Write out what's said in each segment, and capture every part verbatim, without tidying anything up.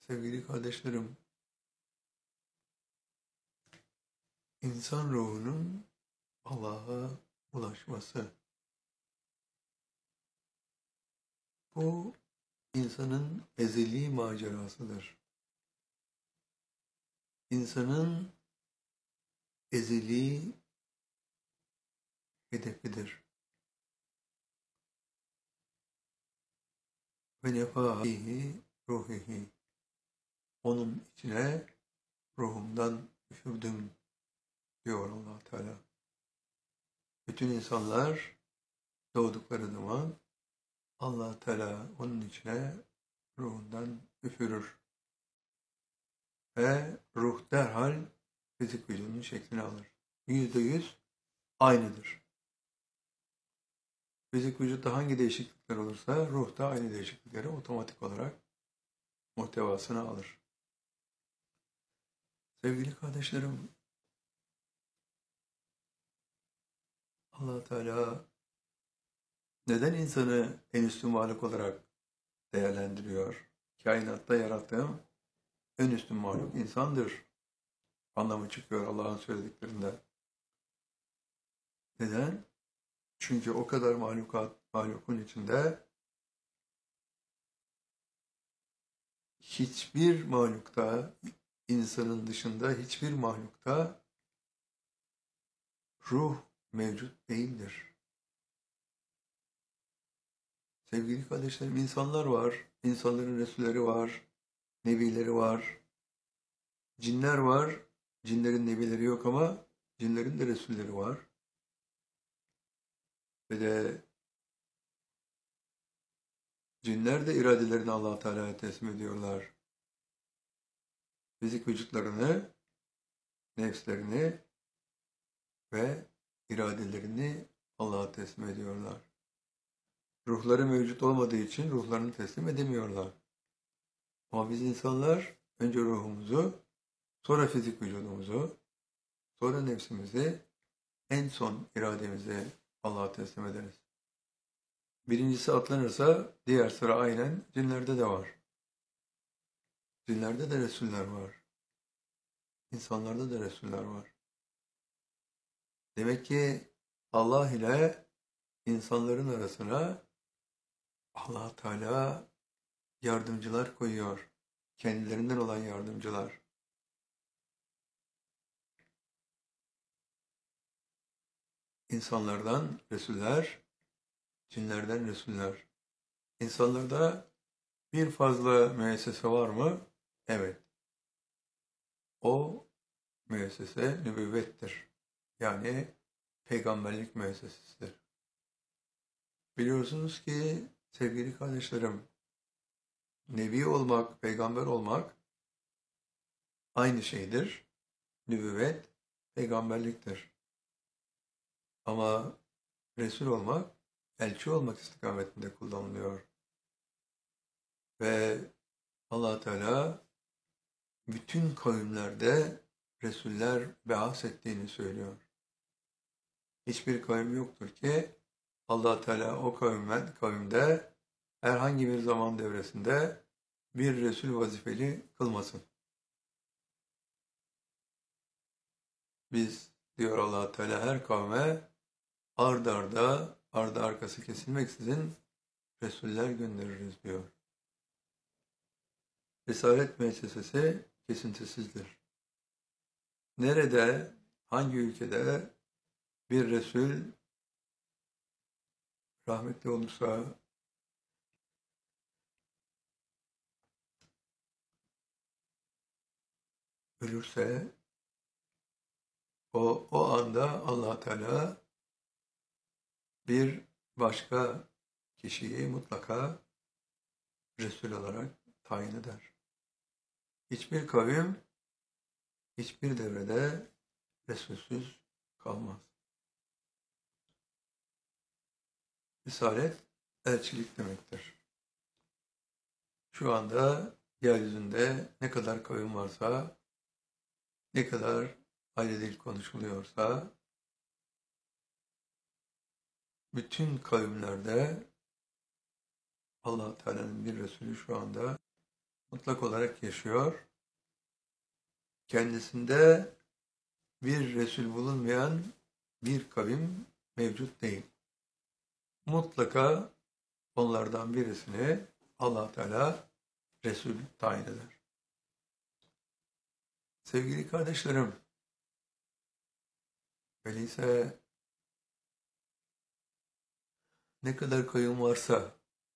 Sevgili kardeşlerim, insan ruhunun Allah'a ulaşması. Bu insanın ezeli macerasıdır. İnsanın ezeli hedefidir. Ve nefâhihi ruhihi. Onun içine ruhumdan üfürdüm diyor Allah Teala. Bütün insanlar doğdukları zaman Allah Teala onun içine ruhundan üfürür. Ve ruh derhal fizik vücudunun şeklini alır. Yüzde yüz aynıdır. Fizik vücutta hangi değişiklikler olursa ruh da aynı değişiklikleri otomatik olarak muhtevasını alır. Sevgili kardeşlerim, Allah Teala neden insanı en üstün varlık olarak değerlendiriyor? Kainatta yarattığım en üstün varlık insandır anlamı çıkıyor Allah'ın söylediklerinde. Neden? Çünkü o kadar mahlukat, mahlukun içinde hiçbir mahlukta, insanın dışında hiçbir mahlukta ruh mevcut değildir. Sevgili kardeşlerim, insanlar var, insanların resulleri var, nebileri var, cinler var, cinlerin nebileri yok ama cinlerin de resulleri var. Ve de cinler de iradelerini Allah Teala'ya teslim ediyorlar. Fizik vücutlarını, nefslerini ve iradelerini Allah'a teslim ediyorlar. Ruhları mevcut olmadığı için ruhlarını teslim edemiyorlar. Ama biz insanlar önce ruhumuzu, sonra fizik vücudumuzu, sonra nefsimizi, en son irademizi Allah'a teslim ederiz. Birincisi atlanırsa diğer sıra aynen cinlerde de var. Cinlerde de Resuller var. İnsanlarda da Resuller var. Demek ki Allah ile insanların arasına Allah Teala yardımcılar koyuyor. Kendilerinden olan yardımcılar. İnsanlardan Resuller, cinlerden Resuller. İnsanlarda bir fazla müessese var mı? Evet. O müessese nübüvvettir. Yani peygamberlik müessesesidir. Biliyorsunuz ki sevgili kardeşlerim, nebi olmak, peygamber olmak aynı şeydir. Nübüvvet, peygamberliktir. Ama Resul olmak, elçi olmak istikametinde kullanılıyor. Ve Allah Teala bütün kavimlerde Resuller beas ettiğini söylüyor. Hiçbir kavim yoktur ki Allah Teala o kavimden, kavimde herhangi bir zaman devresinde bir Resul vazifeli kılmasın. Biz diyor Allah Teala her kavme ard arda, ardı arkası kesilmeksizin Resuller göndeririz diyor. Risalet müessesesi kesintisizdir. Nerede, hangi ülkede bir Resul rahmetli olursa ölürse o, o anda Allah Teala bir başka kişiyi mutlaka Resul olarak tayin eder. Hiçbir kavim, hiçbir devrede Resulsüz kalmaz. Risalet, elçilik demektir. Şu anda yeryüzünde ne kadar kavim varsa, ne kadar ayrı dil konuşuluyorsa, bütün kavimlerde Allah Teala'nın bir Resulü şu anda mutlak olarak yaşıyor. Kendisinde bir Resul bulunmayan bir kavim mevcut değil. Mutlaka onlardan birisini Allah Teala Resul tayin eder. Sevgili kardeşlerim, öyleyse ne kadar kavim varsa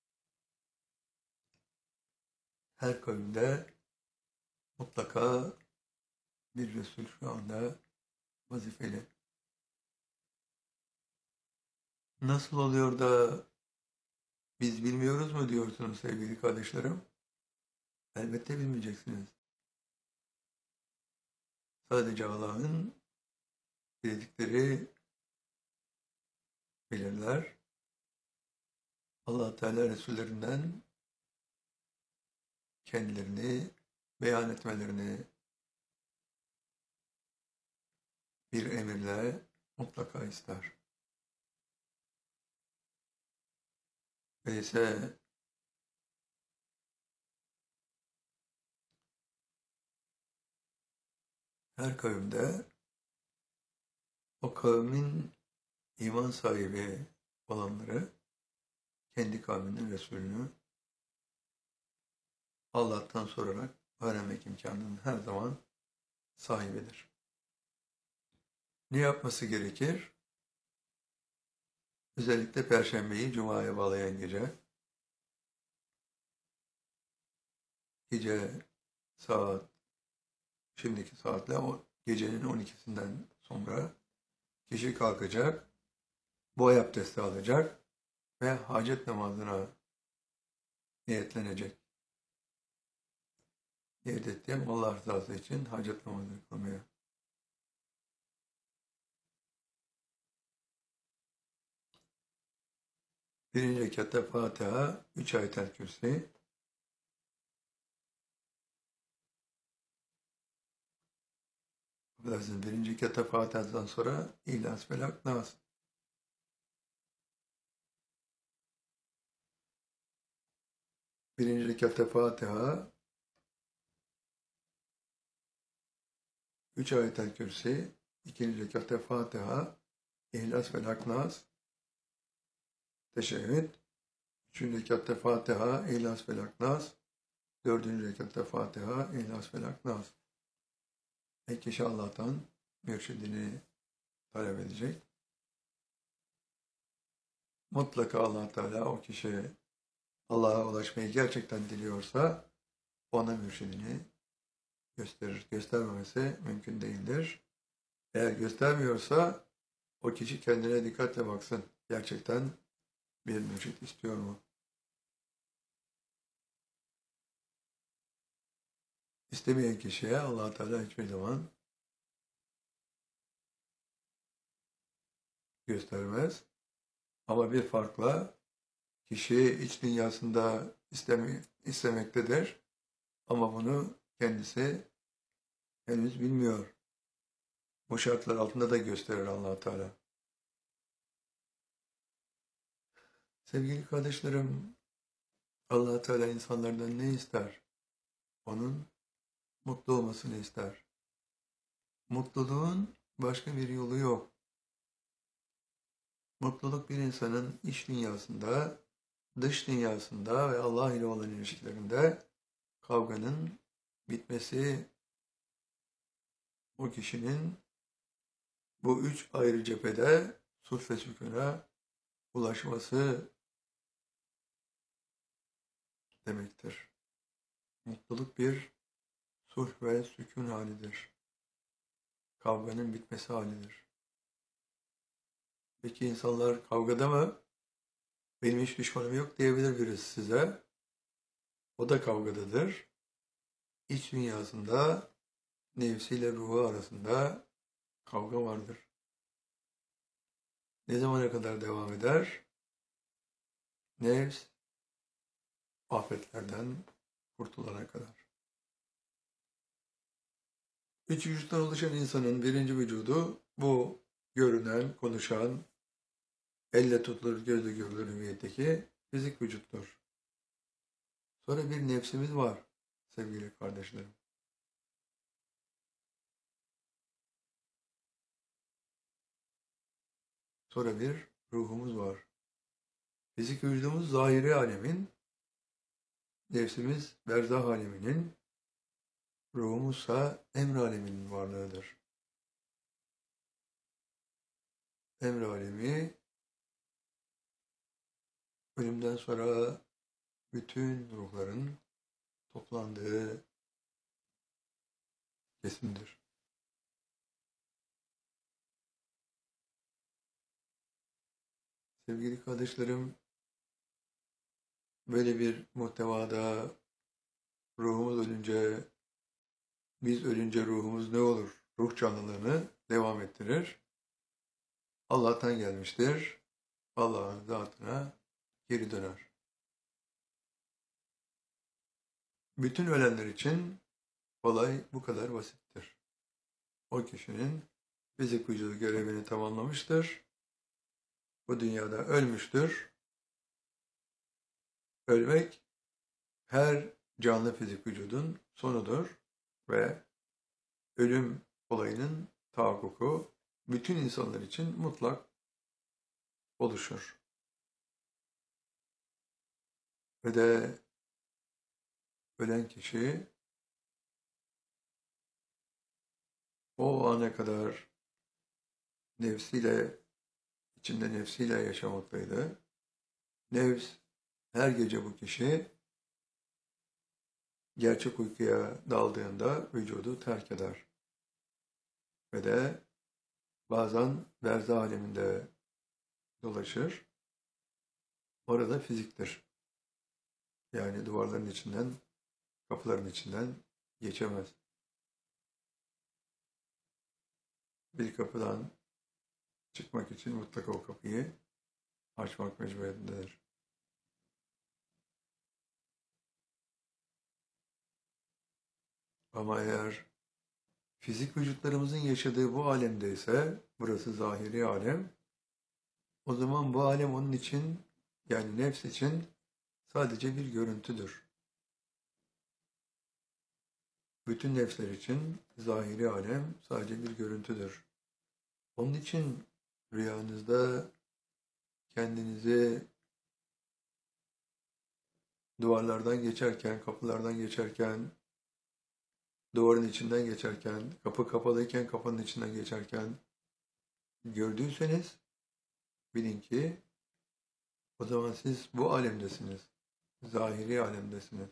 her kavimde mutlaka bir Resul şu anda vazifeli. Nasıl oluyor da biz bilmiyoruz mu diyorsunuz sevgili kardeşlerim? Elbette bilmeyeceksiniz. Sadece Allah'ın diledikleri bilirler. Allah Teala Resullerinden kendilerini beyan etmelerini bir emirle mutlaka ister. Öyleyse her kavimde o kavmin iman sahibi olanları kendi kavminin Resulünü Allah'tan sorarak öğrenmek imkanının her zaman sahibidir. Ne yapması gerekir? Özellikle Perşembeyi Cuma'ya bağlayan gece, gece saat, şimdiki saatle o gecenin on ikisinden sonra kişi kalkacak, boy abdesti alacak ve hacet namazına niyetlenecek. Niyet ettiğim Allah rızası için hacet namazını kılmaya. Birinci rekatta Fatiha, üç ayet-el kürsi. Affedersiniz, birinci rekatta Fatiha'dan sonra İhlas, Felak, Nas. Birinci rekatta Fatiha, üç ayet-el kürsi. İkinci rekatta Fatiha, İhlas, Felak, Nas. Teşehhüd. Üçüncü rekatta Fatiha, İhlas, Felak, Nas. Dördüncü rekatta Fatiha, İhlas, Felak, Nas. Ve kişi Allah'tan mürşidini talep edecek. Mutlaka Allah Teala o kişi Allah'a ulaşmayı gerçekten diliyorsa ona mürşidini gösterir. Göstermemesi mümkün değildir. Eğer göstermiyorsa o kişi kendine dikkatle baksın. Gerçekten bir mürşid istiyor mu? İstemeyen kişiye Allah Teala hiçbir zaman göstermez. Ama bir farkla kişi iç dünyasında isteme, istemektedir. Ama bunu kendisi henüz bilmiyor. Bu şartlar altında da gösterir Allah Teala. Sevgili kardeşlerim, Allah Teala insanlardan ne ister? Onun mutlu olmasını ister. Mutluluğun başka bir yolu yok. Mutluluk bir insanın iç dünyasında, dış dünyasında ve Allah ile olan ilişkilerinde kavganın bitmesi, o kişinin bu üç ayrı cephede sulh ve sükûna ulaşması demektir. Mutluluk bir sulh ve sükûn halidir. Kavganın bitmesi halidir. Peki insanlar kavgada mı? Benim hiç düşmanım yok diyebilir birisi size. O da kavgadadır. İç dünyasında nefsiyle ruhu arasında kavga vardır. Ne zamana kadar devam eder? Nefs afetlerden kurtulana kadar. Üç vücuttan oluşan insanın birinci vücudu bu görünen, konuşan, elle tutulur, gözle görülür hüviyetteki fizik vücuttur. Sonra bir nefsimiz var. sevgili kardeşlerim. Sonra bir ruhumuz var. Fizik vücudumuz zahiri alemin, nefsimiz berzah aleminin, ruhumuzsa emr aleminin varlığıdır. Emr alemi, ölümden sonra bütün ruhların toplandığı kesimdir. Sevgili kardeşlerim, böyle bir muhtevada ruhumuz ölünce, biz ölünce ruhumuz ne olur? Ruh canlılığını devam ettirir. Allah'tan gelmiştir. Allah'ın zatına geri döner. Bütün ölenler için olay bu kadar basittir. O kişinin fizik vücudu görevini tamamlamıştır. Bu dünyada ölmüştür. Ölmek her canlı fizik vücudun sonudur ve ölüm olayının tahakkuku bütün insanlar için mutlak oluşur. Ve de ölen kişi o ana kadar nefsiyle, içinde nefsiyle yaşamaktaydı. Nefs her gece bu kişi gerçek uykuya daldığında vücudu terk eder. Ve de bazen berzah aleminde dolaşır. Orada fiziktir. Yani duvarların içinden, kapıların içinden geçemez. Bir kapıdan çıkmak için mutlaka o kapıyı açmak mecburiyetindedir. Ama eğer fizik vücutlarımızın yaşadığı bu alemde ise, burası zahiri alem, o zaman bu alem onun için, yani nefs için sadece bir görüntüdür. Bütün nefsler için zahiri alem sadece bir görüntüdür. Onun için rüyanızda kendinizi duvarlardan geçerken, kapılardan geçerken, duvarın içinden geçerken, kapı kapalıyken kapının içinden geçerken gördüyseniz bilin ki o zaman siz bu alemdesiniz. Zahiri alemdesiniz.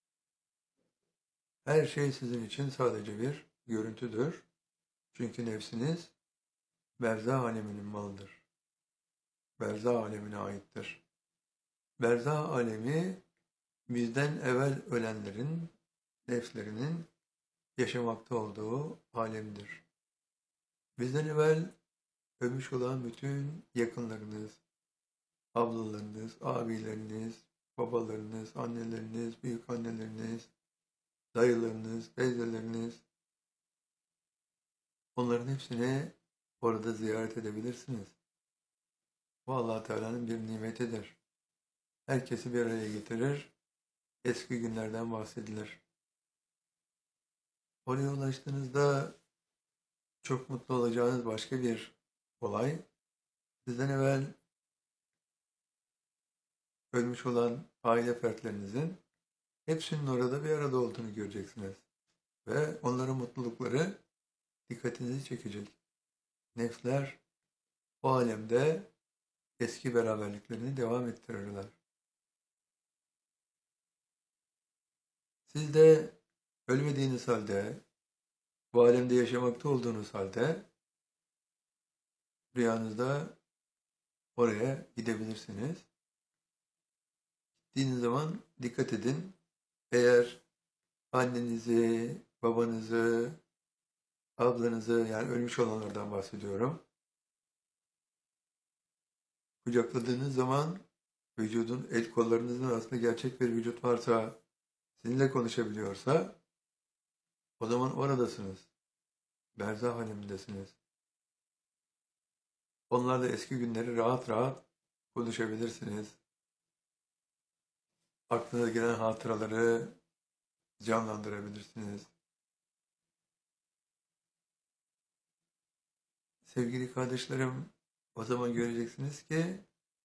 Her şey sizin için sadece bir görüntüdür. Çünkü nefsiniz berzah aleminin malıdır. Berzah alemine aittir. Berzah alemi bizden evvel ölenlerin, nefslerinin yaşamakta olduğu alemdir. Bizden evvel ölmüş olan bütün yakınlarınız, ablalarınız, abileriniz, babalarınız, anneleriniz, büyük anneleriniz, dayılarınız, teyzeleriniz, onların hepsini orada ziyaret edebilirsiniz. Bu Allah Teala'nın bir nimetidir. Herkesi bir araya getirir, eski günlerden bahsedilir. Oraya ulaştığınızda çok mutlu olacağınız başka bir olay, sizden evvel ölmüş olan aile fertlerinizin hepsinin orada bir arada olduğunu göreceksiniz. Ve onların mutlulukları dikkatinizi çekecek. Nefsler o alemde eski beraberliklerini devam ettirirler. Siz de ölmediğiniz halde, bu alemde yaşamakta olduğunuz halde rüyanızda oraya gidebilirsiniz. Gittiğiniz zaman dikkat edin. Eğer annenizi, babanızı, ablanızı, yani ölmüş olanlardan bahsediyorum, kucakladığınız zaman vücudun, el kollarınızın arasında gerçek bir vücut varsa, sizinle konuşabiliyorsa, o zaman oradasınız. Berzah alemindesiniz. Onlarla eski günleri rahat rahat konuşabilirsiniz. Aklına gelen hatıraları canlandırabilirsiniz. Sevgili kardeşlerim, o zaman göreceksiniz ki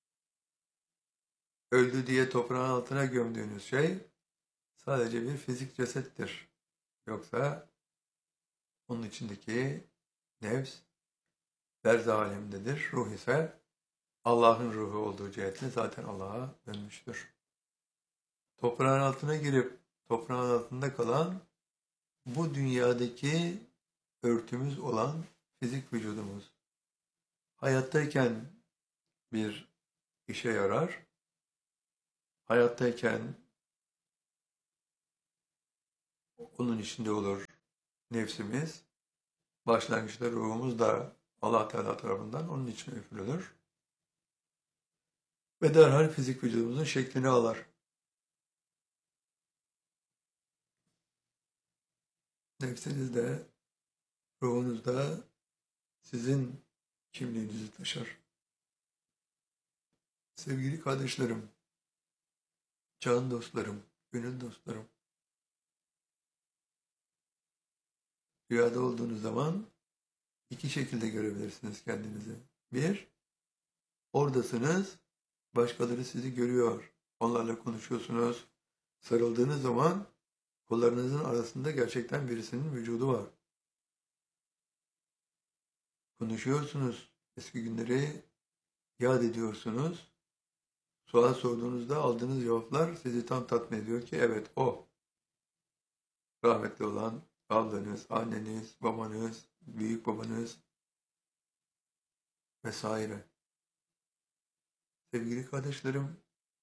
öldü diye toprağın altına gömdüğünüz şey sadece bir fizik cesettir. Yoksa onun içindeki nefs berz alemindedir. Ruh ise Allah'ın ruhu olduğu cihetle zaten Allah'a dönmüştür. Toprağın altına girip toprağın altında kalan bu dünyadaki örtümüz olan fizik vücudumuz hayattayken bir işe yarar. Hayattayken onun içinde olur nefsimiz. Başlangıçta ruhumuz da Allah Teala tarafından onun içine üfürülür. Ve derhal fizik vücudumuzun şeklini alır. Nefsiniz de, ruhunuz da sizin kimliğinizi taşır. Sevgili kardeşlerim, can dostlarım, gönül dostlarım, rüyada olduğunuz zaman iki şekilde görebilirsiniz kendinizi. Bir, oradasınız, başkaları sizi görüyor, onlarla konuşuyorsunuz. Sarıldığınız zaman kollarınızın arasında gerçekten birisinin vücudu var. Konuşuyorsunuz, eski günleri yad ediyorsunuz. Sual sorduğunuzda aldığınız cevaplar sizi tam tatmin ediyor ki evet o. Rahmetli olan ablanız, anneniz, babanız, büyük babanız vesaire. Sevgili kardeşlerim,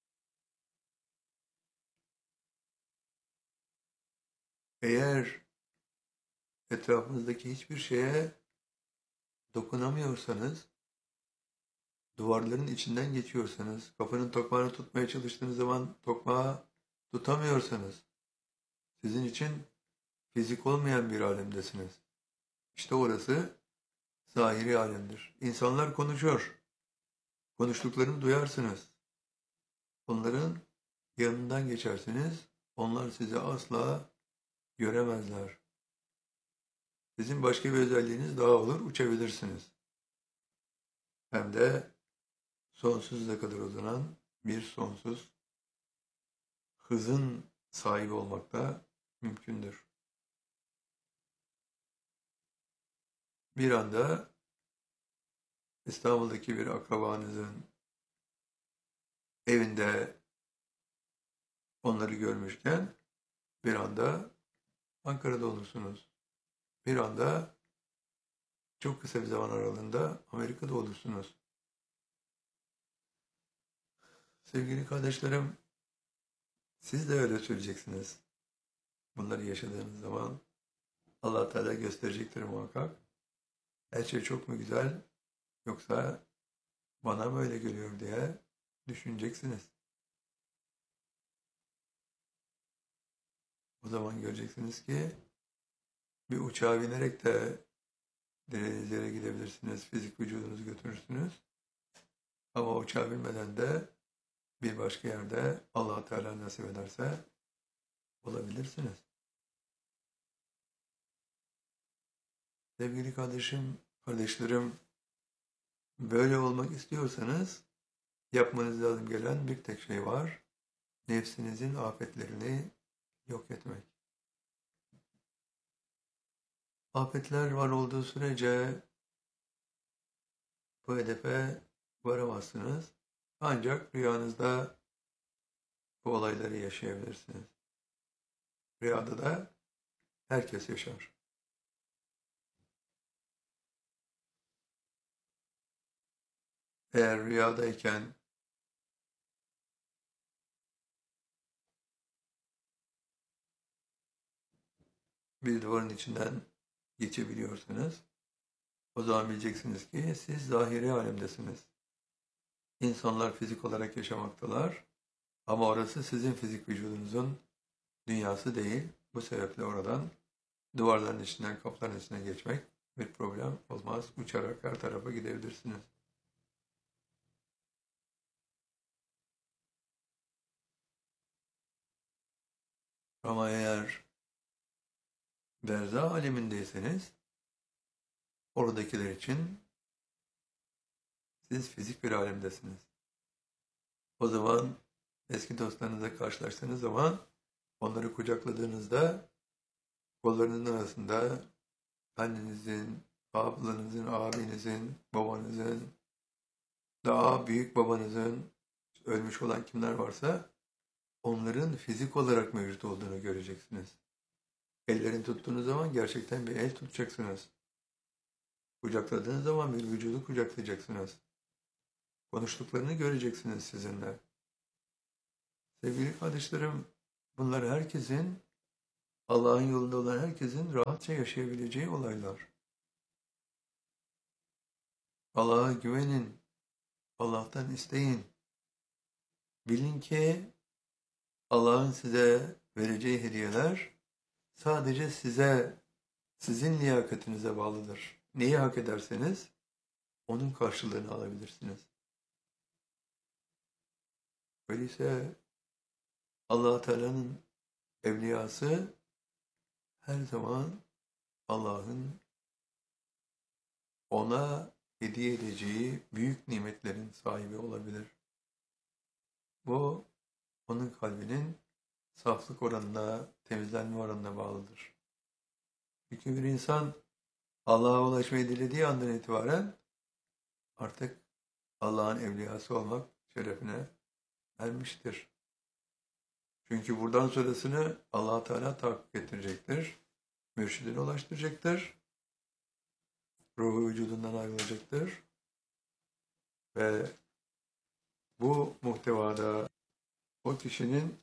eğer etrafınızdaki hiçbir şeye dokunamıyorsanız, duvarların içinden geçiyorsanız, kapının tokmağını tutmaya çalıştığınız zaman tokmağı tutamıyorsanız, sizin için fizik olmayan bir alemdesiniz. İşte orası zahiri alemdir. İnsanlar konuşuyor. Konuştuklarını duyarsınız. Onların yanından geçersiniz. Onlar sizi asla göremezler. Sizin başka bir özelliğiniz daha olur, uçabilirsiniz. Hem de sonsuza kadar uzanan bir sonsuz hızın sahibi olmak da mümkündür. Bir anda İstanbul'daki bir akrabanızın evinde onları görmüşken bir anda Ankara'da olursunuz. Bir anda çok kısa bir zaman aralığında Amerika'da olursunuz. Sevgili kardeşlerim, siz de öyle söyleyeceksiniz. Bunları yaşadığınız zaman Allah Teala gösterecektir muhakkak. Her şey çok mu güzel yoksa bana mı öyle geliyor diye düşüneceksiniz. O zaman göreceksiniz ki bir uçağa binerek de dilediğiniz yere gidebilirsiniz. Fizik vücudunuzu götürürsünüz. Ama uçağa binmeden de bir başka yerde Allah Teala nasip ederse olabilirsiniz. Sevgili kardeşim, kardeşlerim, böyle olmak istiyorsanız yapmanız lazım gelen bir tek şey var. Nefsinizin afetlerini yok etmek. Afetler var olduğu sürece bu hedefe varamazsınız. Ancak rüyanızda bu olayları yaşayabilirsiniz. Rüyada da herkes yaşar. Eğer rüyadayken bir duvarın içinden geçebiliyorsanız o zaman bileceksiniz ki siz zahiri alemdesiniz. İnsanlar fizik olarak yaşamaktalar ama orası sizin fizik vücudunuzun dünyası değil. Bu sebeple oradan duvarların içinden, kapıların içine geçmek bir problem olmaz. Uçarak her tarafa gidebilirsiniz. Ama eğer berza alemindeyseniz oradakiler için siz fizik bir alemdesiniz. O zaman eski dostlarınızla karşılaştığınız zaman onları kucakladığınızda kollarınızın arasında annenizin, ablanızın, abinizin, babanızın, daha büyük babanızın, ölmüş olan kimler varsa onların fizik olarak mevcut olduğunu göreceksiniz. Ellerini tuttuğunuz zaman gerçekten bir el tutacaksınız. Kucakladığınız zaman bir vücudu kucaklayacaksınız. Konuştuklarını göreceksiniz sizinle. Sevgili kardeşlerim, bunlar herkesin, Allah'ın yolunda olan herkesin rahatça yaşayabileceği olaylar. Allah'a güvenin, Allah'tan isteyin. Bilin ki Allah'ın size vereceği hediyeler sadece size, sizin liyakatinize bağlıdır. Neyi hak ederseniz onun karşılığını alabilirsiniz. Öyleyse Allah Teala'nın evliyası her zaman Allah'ın ona hediye edeceği büyük nimetlerin sahibi olabilir. Bu onun kalbinin saflık oranına, temizlenme oranına bağlıdır. Çünkü bir insan Allah'a ulaşmayı dilediği andan itibaren artık Allah'ın evliyası olmak şerefine ermiştir. Çünkü buradan sonrasını Allah Teala tahakkuk ettirecektir. Mürşidine ulaştıracaktır. Ruhu vücudundan ayrılacaktır. Ve bu muhtevada o kişinin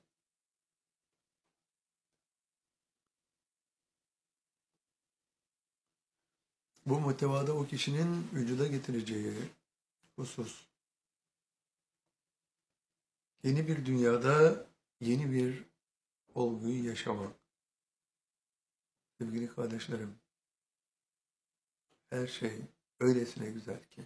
bu muhtevada o kişinin vücuda getireceği husus yeni bir dünyada yeni bir olguyu yaşamak. Sevgili kardeşlerim, her şey öylesine güzel ki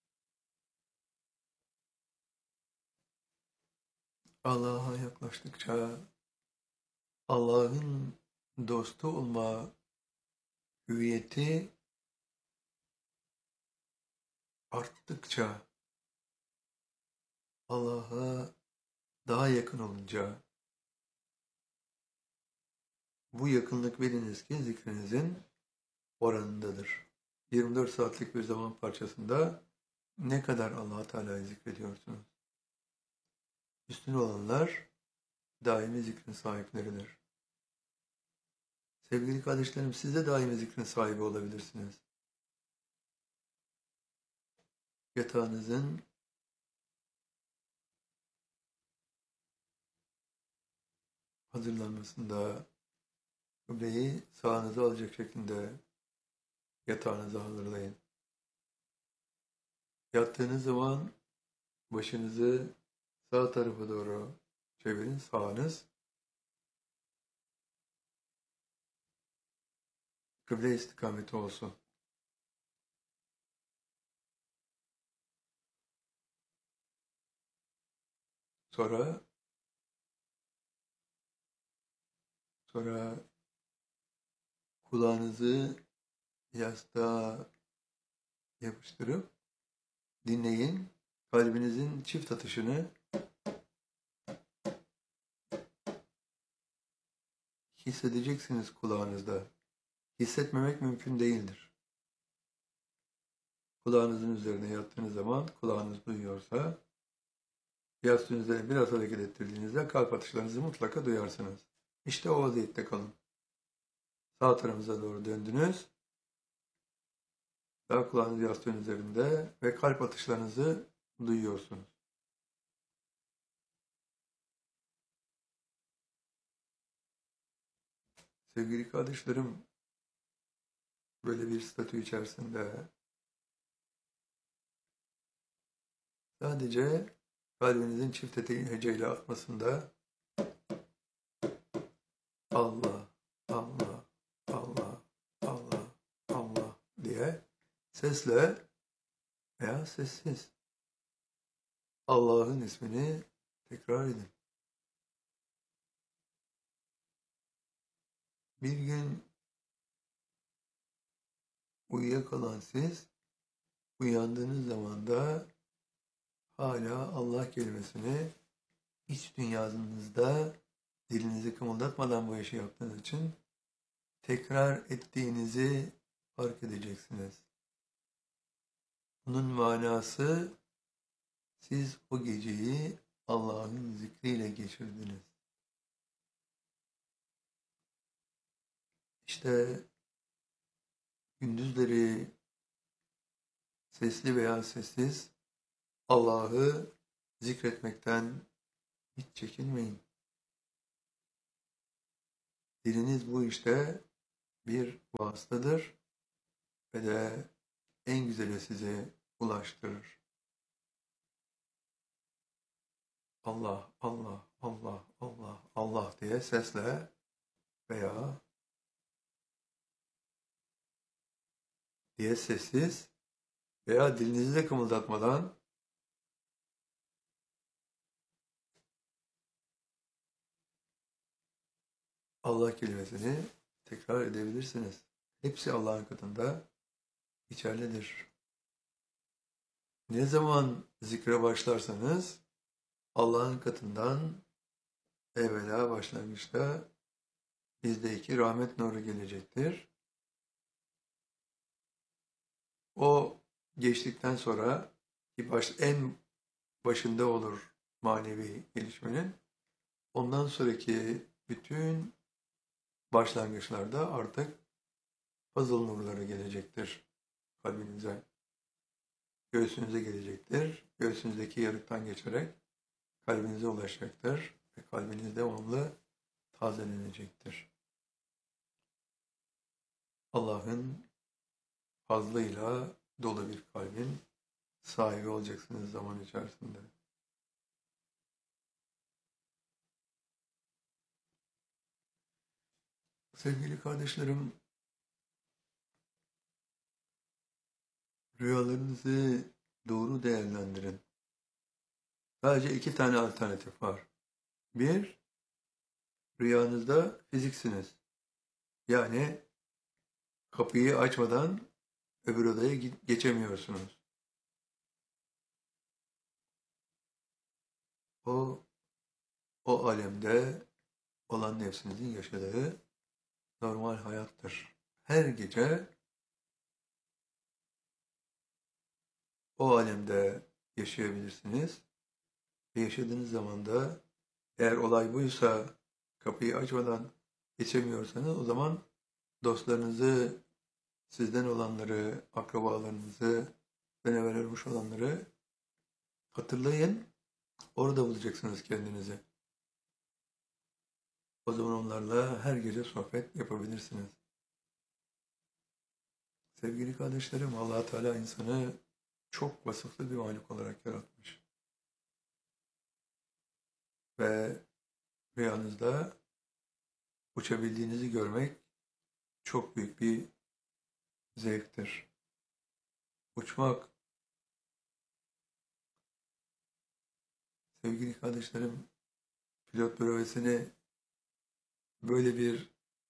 Allah'a yaklaştıkça Allah'ın dostu olma hüviyeti arttıkça Allah'a daha yakın olunca bu yakınlık biliniz ki zikrinizin oranındadır. yirmi dört saatlik bir zaman parçasında ne kadar Allah Teala'yı zikrediyorsunuz? Üstün olanlar daimi zikrin sahipleridir. Sevgili kardeşlerim, siz de daimi zikrin sahibi olabilirsiniz. Yatağınızın hazırlanmasında kıbleyi sağınıza alacak şekilde yatağınızı hazırlayın. Yattığınız zaman başınızı sağ tarafa doğru çevirin, sağınız kıble istikameti olsun. Sonra sonra kulağınızı yastığa yapıştırıp dinleyin. Kalbinizin çift atışını hissedeceksiniz kulağınızda. Hissetmemek mümkün değildir. Kulağınızın üzerine yattığınız zaman kulağınız duyuyorsa yastığın üzerine biraz hareket ettirdiğinizde kalp atışlarınızı mutlaka duyarsınız. İşte o vaziyette kalın. Sağ tarafınıza doğru döndünüz. Sağ kulağınız yastığın üzerinde ve kalp atışlarınızı duyuyorsunuz. Sevgili kardeşlerim, böyle bir statü içerisinde sadece kalbinizin çift heceyle atmasında Allah, Allah, Allah, Allah, Allah diye sesle veya sessiz Allah'ın ismini tekrar edin. Bir gün uyuyakalan siz, uyandığınız zaman da hala Allah kelimesini iç dünyanızda dilinizi kımıldatmadan bu işi yaptığınız için tekrar ettiğinizi fark edeceksiniz. Bunun manası siz o geceyi Allah'ın zikriyle geçirdiniz. İşte gündüzleri sesli veya sessiz Allah'ı zikretmekten hiç çekinmeyin. Diliniz bu işte bir vasıtadır ve de en güzeli sizi ulaştırır. Allah, Allah, Allah, Allah, Allah diye sesle veya diye sessiz veya dilinizi de kımıldatmadan Allah kelimesini tekrar edebilirsiniz. Hepsi Allah'ın katında geçerlidir. Ne zaman zikre başlarsanız Allah'ın katından evvela başlangıçta bizdeki rahmet nuru gelecektir. O geçtikten sonra ki baş, en başında olur manevi gelişmenin. Ondan sonraki bütün başlangıçlarda artık fazıl nurları gelecektir kalbinize. Göğsünüze gelecektir. Göğsünüzdeki yarıktan geçerek kalbinize ulaşacaktır. Ve kalbiniz devamlı tazelenecektir. Allah'ın fazlıyla dolu bir kalbin sahibi olacaksınız zaman içerisinde. Sevgili kardeşlerim, rüyalarınızı doğru değerlendirin. Sadece iki tane alternatif var. Bir, rüyanızda fiziksiniz. Yani kapıyı açmadan öbür odaya geçemiyorsunuz. O, o alemde olan nefsinizin yaşadığı normal hayattır. Her gece o alemde yaşayabilirsiniz. Ve yaşadığınız zaman da eğer olay buysa kapıyı açmadan geçemiyorsanız o zaman dostlarınızı, sizden olanları, akrabalarınızı, ben evvel ölmüş olanları hatırlayın. Orada bulacaksınız kendinizi. O zaman onlarla her gece sohbet yapabilirsiniz. Sevgili kardeşlerim, Allah Teala insanı çok vasıflı bir varlık olarak yaratmış. Ve rüyanızda uçabildiğinizi görmek çok büyük bir zevktir. Uçmak, sevgili kardeşlerim, pilot bürövesini böyle bir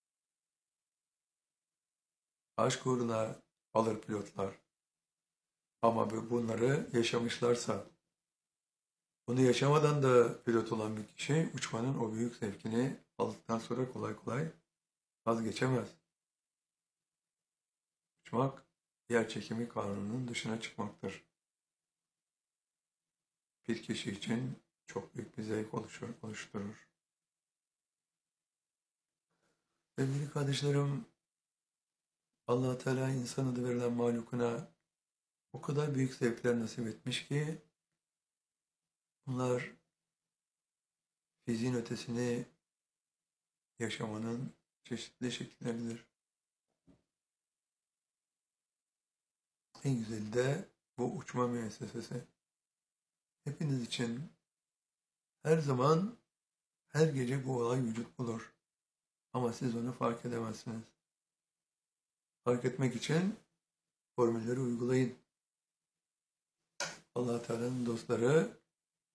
aşk uğruna alır pilotlar. Ama bunları yaşamışlarsa, bunu yaşamadan da pilot olan bir kişi uçmanın o büyük zevkini aldıktan sonra kolay kolay vazgeçemez. Uçmak, yer çekimi kanununun dışına çıkmaktır. Bir kişi için çok büyük bir zevk oluşturur. Sevgili kardeşlerim, Allah Teala insan adı verilen mahlukuna o kadar büyük zevkler nasip etmiş ki bunlar fiziğin ötesini yaşamanın çeşitli şekilleridir. En güzeli de bu uçma müessesesi. Hepiniz için her zaman, her gece bu olay vücut bulur. Ama siz onu fark edemezsiniz. Fark etmek için formülleri uygulayın. Allah Teala'nın dostları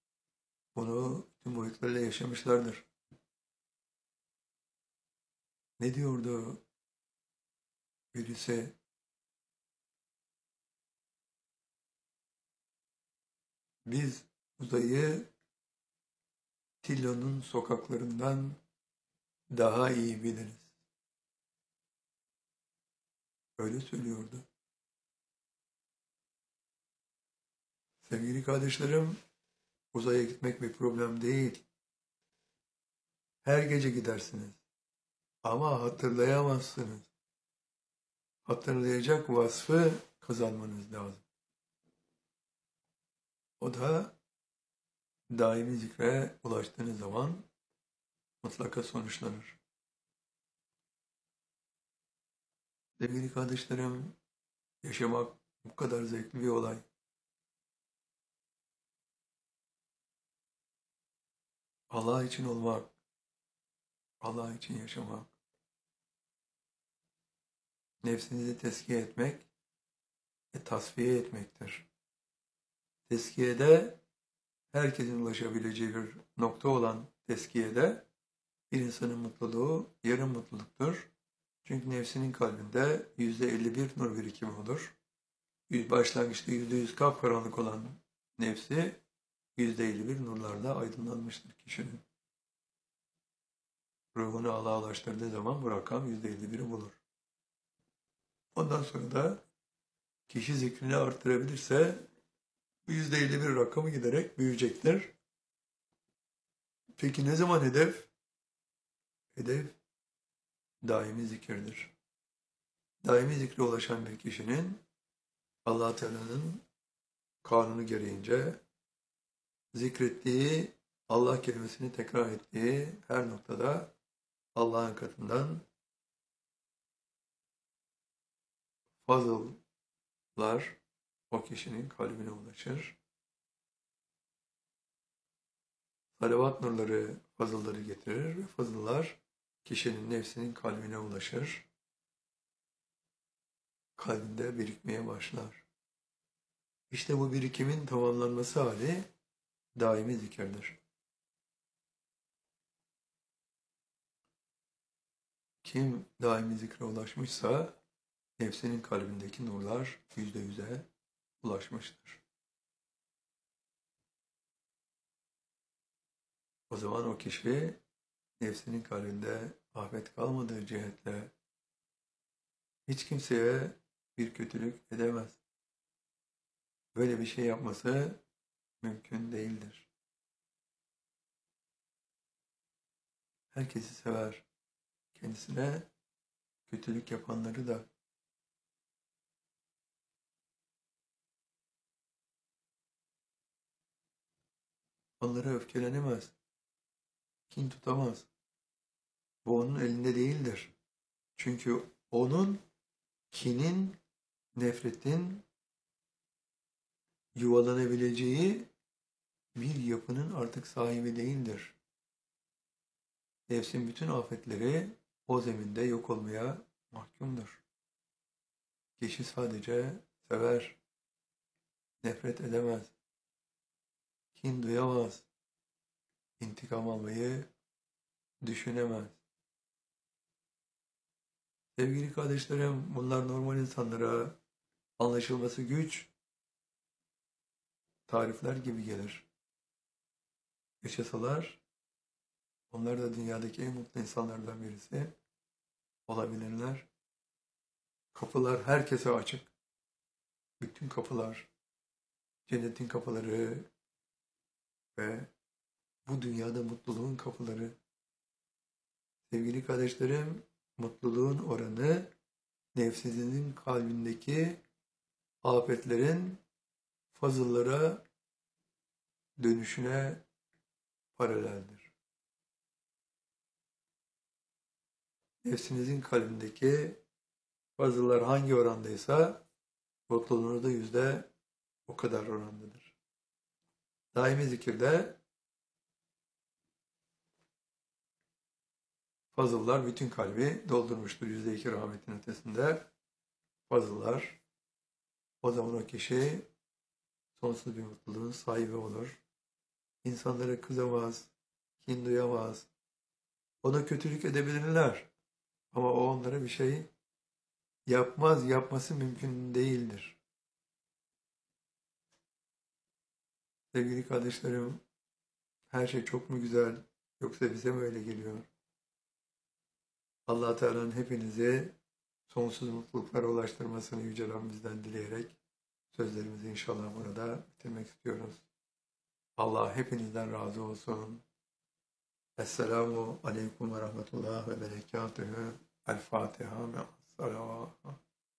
bunu tüm boyutlarıyla yaşamışlardır. Ne diyordu birisi? Biz uzayı Tillo'nun sokaklarından daha iyi biliriz. Öyle söylüyordu. Sevgili kardeşlerim, uzaya gitmek bir problem değil. Her gece gidersiniz. Ama hatırlayamazsınız. Hatırlayacak vasfı kazanmanız lazım. O da daimi zikre ulaştığınız zaman mutlaka sonuçlanır. Sevgili kardeşlerim, yaşamak bu kadar zevkli bir olay. Allah için olmak, Allah için yaşamak, nefsinizi tezkiye etmek ve tasfiye etmektir. Tezkiyede herkesin ulaşabileceği bir nokta olan tezkiyede bir insanın mutluluğu yarım mutluluktur. Çünkü nefsinin kalbinde yüzde elli bir nur birikimi olur. Başlangıçta yüzde yüz kapkaranlık olan nefsi yüzde elli bir nurlarla aydınlanmıştır kişinin. Ruhunu Allah'a ulaştırdığı zaman bu rakam yüzde elli biri bulur. Ondan sonra da kişi zikrini arttırabilirse bu yüzde elli bir rakamı giderek büyüyecektir. Peki ne zaman hedef? Hedef daimi zikirdir. Daimi zikre ulaşan bir kişinin Allah Teala'nın kanunu gereğince zikrettiği, Allah kelimesini tekrar ettiği her noktada Allah'ın katından fazıllar o kişinin kalbine ulaşır. Salavat nurları fazılları getirir ve fazıllar kişinin nefsinin kalbine ulaşır. Kalbinde birikmeye başlar. İşte bu birikimin tamamlanması hali daimi zikirdir. Kim daimi zikre ulaşmışsa nefsinin kalbindeki nurlar yüzde yüze ulaşmıştır. O zaman o kişi nefsinin kalbinde afet kalmadığı cihetle hiç kimseye bir kötülük edemez. Böyle bir şey yapması mümkün değildir. Herkesi sever. Kendisine kötülük yapanları da. Onlara öfkelenemez. Kin tutamaz. Bu onun elinde değildir. Çünkü onun kinin, nefretin yuvalanabileceği bir yapının artık sahibi değildir. Nefsin bütün afetleri o zeminde yok olmaya mahkumdur. Kişi sadece sever, nefret edemez, kin duyamaz, intikam almayı düşünemez. Sevgili kardeşlerim, bunlar normal insanlara anlaşılması güç tarifler gibi gelir. Yaşasalar, onlar da dünyadaki en mutlu insanlardan birisi olabilirler. Kapılar herkese açık. Bütün kapılar, cennetin kapıları ve bu dünyada mutluluğun kapıları. Sevgili kardeşlerim, mutluluğun oranı nefsinin kalbindeki afetlerin fazıllara dönüşüne paraleldir. Nefsinizin kalbindeki fazıllar hangi orandaysa mutluluğunuz da yüzde o kadar orandadır. Daimi zikirde fazıllar bütün kalbi doldurmuştur. Yüzde iki rahmetin ötesinde fazıllar. O zaman o kişi sonsuz bir mutluluğun sahibi olur. İnsanlara kızamaz, kin duyamaz. Ona kötülük edebilirler. Ama o onlara bir şey yapmaz, yapması mümkün değildir. Sevgili kardeşlerim, her şey çok mu güzel, yoksa bize mi öyle geliyor? Allah Teala'nın hepinizi sonsuz mutluluklara ulaştırmasını Yüce Rabbimizden dileyerek sözlerimizi inşallah burada bitirmek istiyoruz. Allah hepinizden razı olsun. Esselamu Aleyküm ve Rahmetullah ve Berekatühü. El Fatiha. Me'as-salavat.